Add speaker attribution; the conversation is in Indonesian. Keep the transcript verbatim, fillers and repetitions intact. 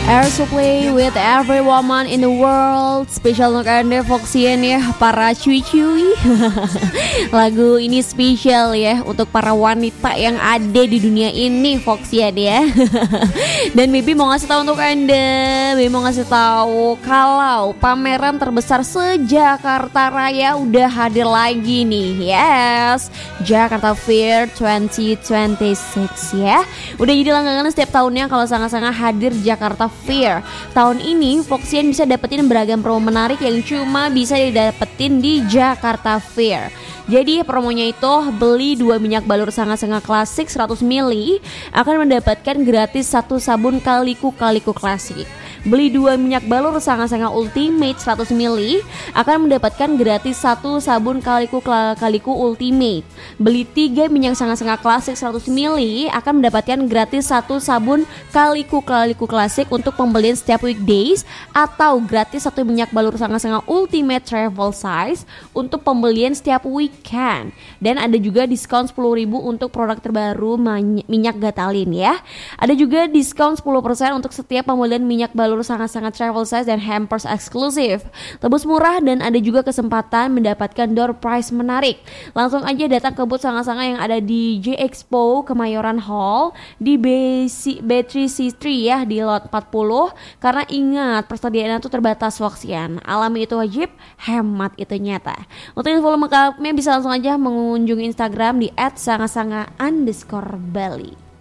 Speaker 1: Air Supply with every woman in the world. Spesial untuk Anda Foxian ya, para cuy-cuy. Lagu ini spesial ya untuk para wanita yang ada di dunia ini, Foxian ya. Dan Bibi mau ngasih tahu untuk Anda, Bibi mau ngasih tahu kalau pameran terbesar se-Jakarta Raya udah hadir lagi nih. Yes, Jakarta Fair dua ribu dua puluh enam ya. Udah jadi langganan setiap tahunnya kalau sangat-sangat hadir Jakarta Fair. Tahun ini Foxian bisa dapetin beragam promo menarik yang cuma bisa didapetin di Jakarta Fair. Jadi promonya itu beli dua minyak balur sangat-sangat klasik seratus mililiter akan mendapatkan gratis satu sabun kaliku-kaliku klasik. Beli dua minyak balur sangat-sangat ultimate seratus mililiter akan mendapatkan gratis satu sabun kaliku-kaliku ultimate. Beli tiga minyak sangat-sangat klasik seratus mililiter akan mendapatkan gratis satu sabun kaliku-kaliku klasik untuk pembelian setiap weekdays, atau gratis satu minyak balur sangat-sangat ultimate travel size untuk pembelian setiap weekend. Dan ada juga diskon sepuluh ribu untuk produk terbaru minyak Gatalin ya. Ada juga diskon sepuluh persen untuk setiap pembelian minyak balur sangat-sangat travel size dan hampers eksklusif. Tebus murah dan ada juga kesempatan mendapatkan door prize menarik. Langsung aja datang ke booth sangat-sangat yang ada di J Expo Kemayoran Hall di B tiga C tiga ya, di lot empat puluh. Karena ingat, persediaan itu terbatas, Foxian. Alami itu wajib, hemat itu nyata. Untuk info lengkapnya bisa langsung aja mengunjungi Instagram di et sangat sangat underscore bali.